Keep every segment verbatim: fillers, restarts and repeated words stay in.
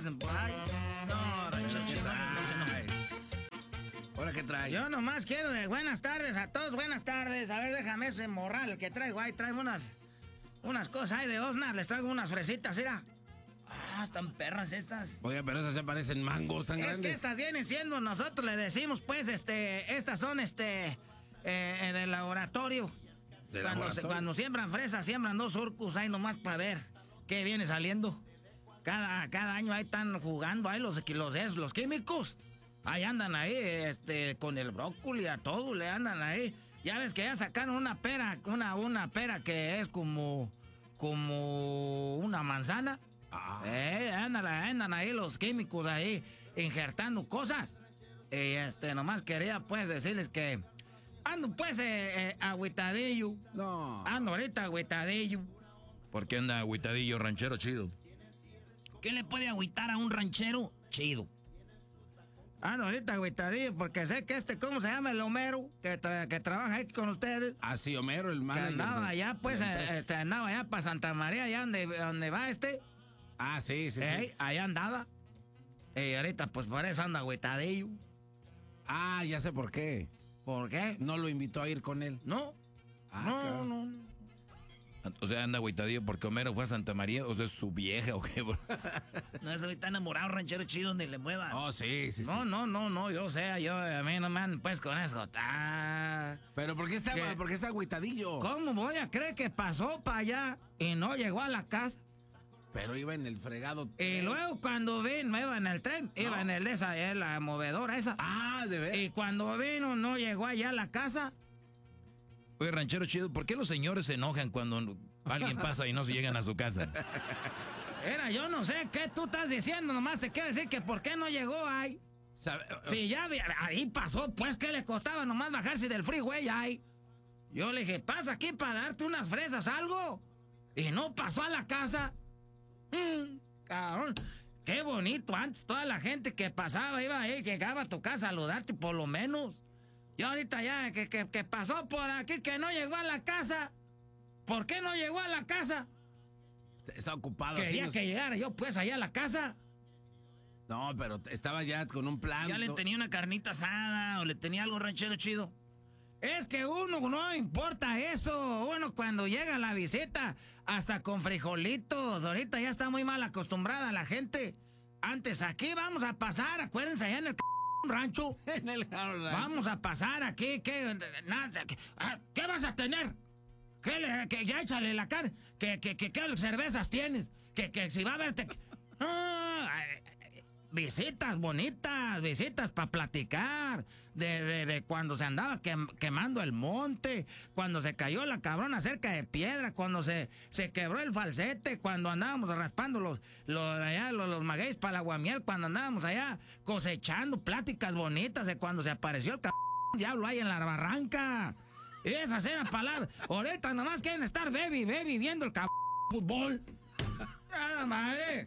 pasen por ahí. No, ranchero chido, no, no, no. ¿Ahora qué trae? Yo nomás quiero de buenas tardes a todos, buenas tardes. A ver, déjame ese morral que traigo ahí. Traigo unas, unas cosas ahí de Osnar. Les traigo unas fresitas, mira. Ah, están perras estas. Oye, pero esas se parecen mangos tan es grandes. Es que estas vienen siendo, nosotros le decimos, pues, este, estas son, este, eh, del laboratorio. ¿De cuando, laboratorio? Se, cuando siembran fresas, siembran dos surcos ahí nomás para ver qué viene saliendo. Cada, cada año ahí están jugando, ahí los, los, los químicos. Ahí andan ahí, este, con el brócoli, a todo le andan ahí. Ya ves que ya sacaron una pera, una, una pera que es como, como una manzana. Ah. Eh, andan, andan ahí los químicos ahí, injertando cosas. Y este, nomás quería pues decirles que ando pues eh, eh, agüitadillo. No. Ando ahorita agüitadillo. ¿Por qué anda agüitadillo, ranchero chido? ¿Qué le puede agüitar a un ranchero chido? Ando ahorita agüitadillo porque sé que este, ¿cómo se llama? El Homero, que, tra que trabaja aquí con ustedes. Ah, sí, Homero, el Que manager. andaba allá, pues, eh, este, andaba allá para Santa María, allá donde, donde va este. Ah, sí, sí, Ey, sí. allá andaba. Y ahorita, pues, por eso anda agüitadillo. Ah, ya sé por qué. ¿Por qué? No lo invitó a ir con él. No. Ah, no, claro. no, no. O sea, anda agüitadillo porque Homero fue a Santa María, o sea, es su vieja o qué. No, es ahorita enamorado, ranchero chido, donde le mueva. Oh, sí, sí, sí. No, no, no, no, yo sé, yo, a mí no me andan pues con eso. Ah, Pero ¿por qué está, ¿Qué? ¿por qué está agüitadillo? ¿Cómo voy a creer que pasó para allá y no llegó a la casa? Pero iba en el fregado. Y luego cuando vino, no iba en el tren, iba No. en el de esa, en la movedora esa. Ah, de ver. Y cuando vino, no llegó allá a la casa. Oye, ranchero chido, ¿por qué los señores se enojan cuando alguien pasa y no se llegan a su casa? Era, yo no sé qué tú estás diciendo, nomás te quiero decir que por qué no llegó ahí. ¿Sabe? Si ya vi- ahí pasó, pues, ¿qué le costaba nomás bajarse del freeway ahí? Yo le dije, pasa aquí para darte unas fresas, algo. Y no pasó a la casa. Mm, cabrón. Qué bonito antes, toda la gente que pasaba iba ahí, llegaba a tu casa a saludarte por lo menos. Y ahorita ya, que, que, que pasó por aquí, que no llegó a la casa. ¿Por qué no llegó a la casa? Está ocupado. así Quería nos- que llegara yo, pues, allá a la casa. No, pero estaba ya con un plan. Ya le ¿no? tenía una carnita asada o le tenía algo ranchero chido. Es que uno no importa eso. Uno cuando llega a la visita, hasta con frijolitos. Ahorita ya está muy mal acostumbrada la gente. Antes aquí vamos a pasar, acuérdense, allá en el c rancho. En el rancho. Vamos a pasar aquí. ¿Qué, nada, ¿qué, ah, ¿qué vas a tener? ¿Qué le, que ya échale la cara? ¿Qué, qué, qué, qué cervezas tienes? Que, que si va a verte... Ah, visitas bonitas, visitas para platicar, de, de, de cuando se andaba quem, quemando el monte, cuando se cayó la cabrona cerca de piedra, cuando se, se quebró el falsete, cuando andábamos raspando los, los, allá, los, los magueyes para el aguamiel, cuando andábamos allá cosechando, pláticas bonitas de cuando se apareció el cabrón diablo ahí en la barranca. Esas eran palabras. Ahorita nomás quieren estar baby, baby, viendo el cabrón fútbol. ¡Ah, madre!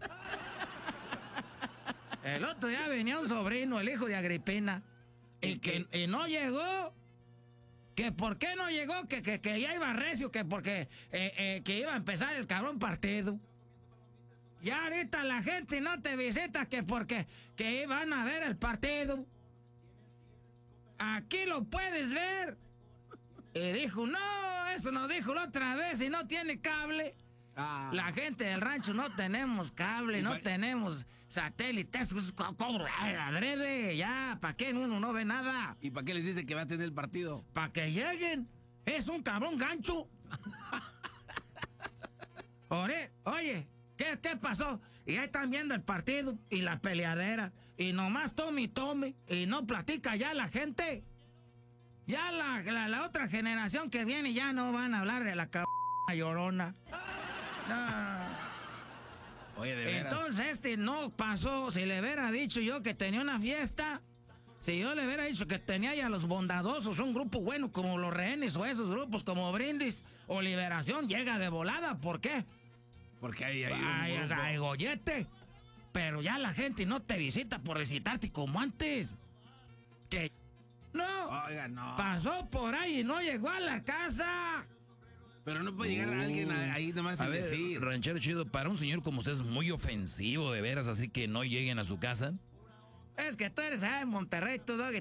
El otro día venía un sobrino, el hijo de Agripina, y que y no llegó. Que por qué no llegó, que, que, que ya iba recio, que porque eh, eh, que iba a empezar el cabrón partido. Ya ahorita la gente no te visita que porque que iban a ver el partido. Aquí lo puedes ver. Y dijo, no, eso nos dijo la otra vez y no tiene cable. Ah. La gente del rancho no tenemos cable, no tenemos satélites, cobro adrede, ya, ¿para qué uno no ve nada? ¿Y para qué les dice que va a tener el partido? Para que lleguen, es un cabrón gancho. Ore, oye, ¿qué, ¿qué pasó? Y ahí están viendo el partido y la peleadera, y nomás tome y tome, y no platica ya la gente. Ya la, la, la otra generación que viene ya no van a hablar de la cabrón llorona. No. Oye, de veras. Entonces este no pasó. Si le hubiera dicho yo que tenía una fiesta, si yo le hubiera dicho que tenía ya los bondadosos, un grupo bueno como los rehenes o esos grupos como Brindis o Liberación, llega de volada. ¿Por qué? Porque hay, hay un Ay, grupo. ay, gollete. Pero ya la gente no te visita por visitarte como antes. Que no. Oiga, no. Pasó por ahí y no llegó a la casa. Pero no puede llegar alguien a- ahí nomás A sin ver, decir. ranchero chido, para un señor como usted es muy ofensivo, de veras, así que no lleguen a su casa. Es que tú eres allá en Monterrey, tú, Doggy.